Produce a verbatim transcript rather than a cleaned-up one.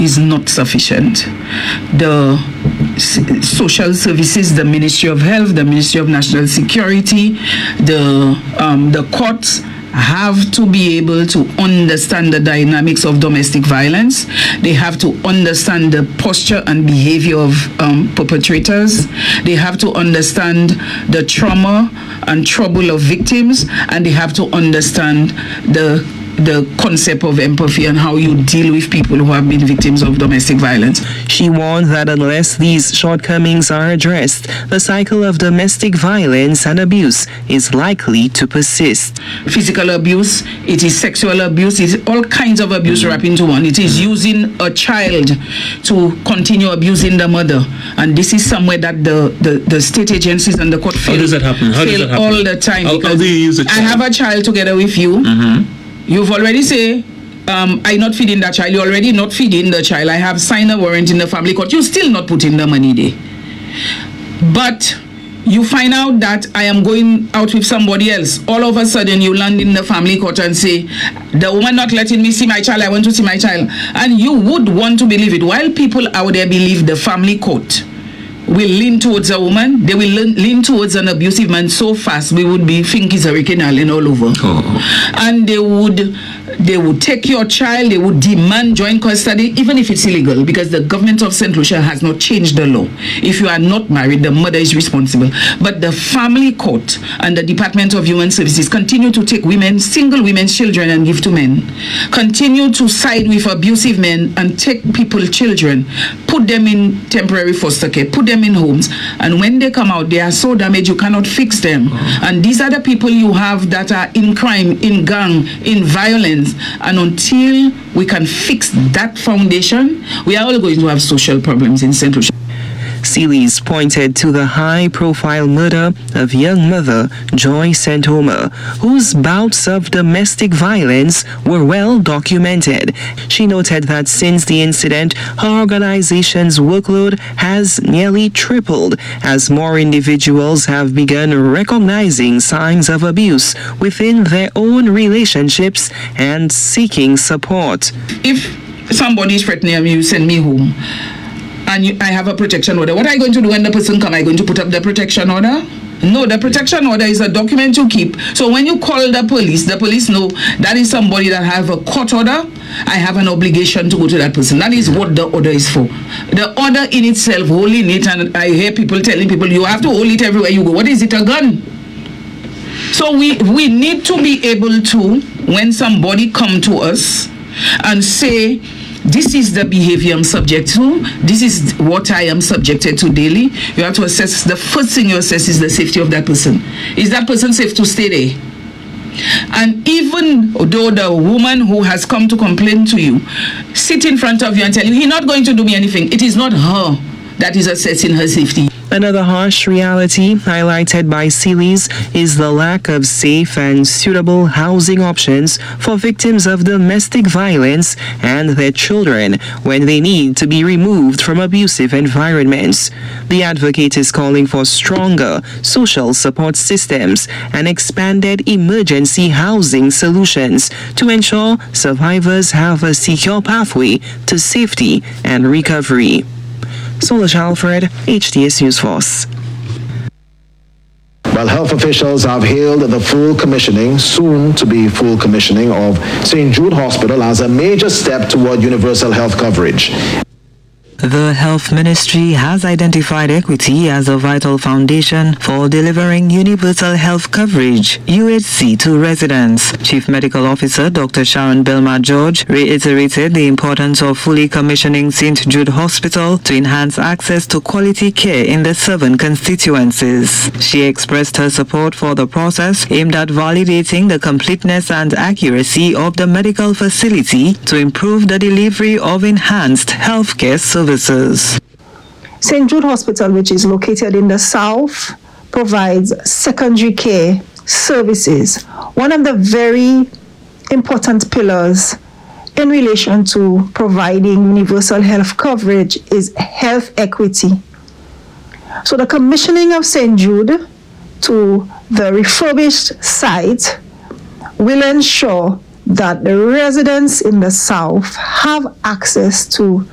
is not sufficient. The social services, the Ministry of Health, the Ministry of National Security, the um, the courts have to be able to understand the dynamics of domestic violence. They have to understand the posture and behavior of um, perpetrators. They have to understand the trauma and trouble of victims, and they have to understand the the concept of empathy and how you deal with people who have been victims of domestic violence. She warned that unless these shortcomings are addressed, the cycle of domestic violence and abuse is likely to persist. Physical abuse, it is sexual abuse, it is all kinds of abuse wrapped into one. It is using a child to continue abusing the mother. And this is somewhere that the, the, the state agencies and the court fail, how does that happen? How does that happen? all the time. How, how do you use a child? I have a child together with you. Mm-hmm. You've already say, um, I not feeding that child. You're already not feeding the child. I have signed a warrant in the family court. You still not putting the money there. But you find out that I am going out with somebody else. All of a sudden, you land in the family court and say, the woman not letting me see my child, I want to see my child. And you would want to believe it. While people out there believe the family court will lean towards a woman, they will lean, lean towards an abusive man so fast, we would be think it's Hurricane Allen all over. Oh. And they would they would take your child, they would demand joint custody, even if it's illegal, because the government of Saint Lucia has not changed the law. If you are not married, the mother is responsible. But the family court and the Department of Human Services continue to take women, single women's children, and give to men. Continue to side with abusive men and take people, children, put them in temporary foster care, put them in homes, and when they come out, they are so damaged you cannot fix them. Mm-hmm. And these are the people you have that are in crime, in gang, in violence. And until we can fix that foundation, we are all going to have social problems in Saint Lucia. Seelys pointed to the high-profile murder of young mother Joy Santoma, whose bouts of domestic violence were well documented. She noted that since the incident, her organization's workload has nearly tripled as more individuals have begun recognizing signs of abuse within their own relationships and seeking support. If somebody is threatening me, you send me home. And you, I have a protection order. What are you going to do when the person come? Are you going to put up the protection order? No, the protection order is a document you keep. So when you call the police, the police know that is somebody that have a court order. I have an obligation to go to that person. That is what the order is for. The order in itself, holding it, and I hear people telling people, you have to hold it everywhere you go. What is it, a gun? So we, we need to be able to, when somebody come to us and say, this is the behavior I'm subject to, this is what I am subjected to daily, you have to assess, the first thing you assess is the safety of that person. Is that person safe to stay there? And even though the woman who has come to complain to you sit in front of you and tell you, he's not going to do me anything, it is not her that is assessing her safety. Another harsh reality highlighted by Seelys is the lack of safe and suitable housing options for victims of domestic violence and their children when they need to be removed from abusive environments. The advocate is calling for stronger social support systems and expanded emergency housing solutions to ensure survivors have a secure pathway to safety and recovery. Solange Alfred, H D S News Force. Well, health officials have hailed the full commissioning, soon to be full commissioning, of Saint Jude Hospital as a major step toward universal health coverage. The Health Ministry has identified equity as a vital foundation for delivering universal health coverage, U H C, to residents. Chief Medical Officer Doctor Sharon Belmar-George reiterated the importance of fully commissioning Saint Jude Hospital to enhance access to quality care in the seven constituencies. She expressed her support for the process aimed at validating the completeness and accuracy of the medical facility to improve the delivery of enhanced healthcare services. Saint Jude Hospital, which is located in the south, provides secondary care services. One of the very important pillars in relation to providing universal health coverage is health equity. So the commissioning of Saint Jude to the refurbished site will ensure that the residents in the south have access to